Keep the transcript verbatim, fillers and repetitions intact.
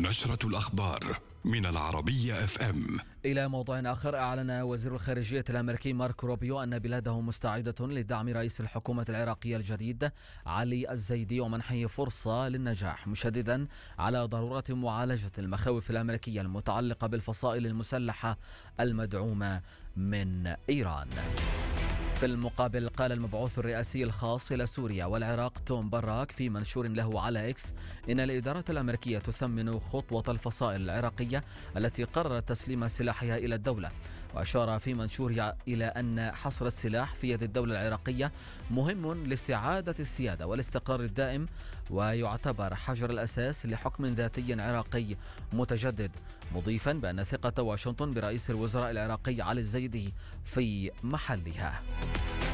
نشرة الأخبار من العربية اف ام. إلى موضوع آخر، أعلن وزير الخارجية الأمريكي ماركو روبيو أن بلاده مستعدة لدعم رئيس الحكومة العراقية الجديد علي الزيدي ومنحه فرصة للنجاح، مشددا على ضرورة معالجة المخاوف الأمريكية المتعلقة بالفصائل المسلحة المدعومة من إيران. في المقابل، قال المبعوث الرئاسي الخاص إلى سوريا والعراق توم براك في منشور له على إكس إن الإدارة الأمريكية تثمن خطوة الفصائل العراقية التي قررت تسليم سلاحها إلى الدولة، وأشار في منشوره إلى أن حصر السلاح في يد الدولة العراقية مهم لاستعادة السيادة والاستقرار الدائم، ويعتبر حجر الأساس لحكم ذاتي عراقي متجدد، مضيفا بأن ثقة واشنطن برئيس الوزراء العراقي علي الزيدي في محلها.